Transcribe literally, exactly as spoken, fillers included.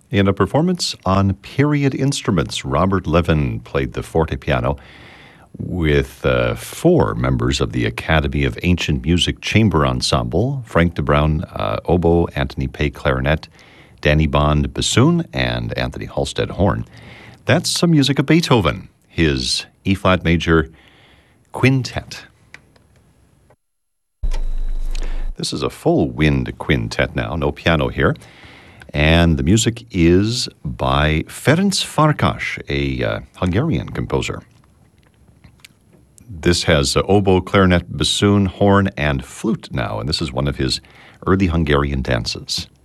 In a performance on period instruments, Robert Levin played the fortepiano with uh, four members of the Academy of Ancient Music Chamber Ensemble: Frank de Bruin, uh, oboe, Anthony Pay, clarinet, Danny Bond, bassoon, and Anthony Halstead, horn. That's some music of Beethoven, his E-flat major quintet. This is a full wind quintet now, no piano here. And the music is by Ferenc Farkas, a uh, Hungarian composer. This has uh, oboe, clarinet, bassoon, horn, and flute now, and this is one of his early Hungarian dances.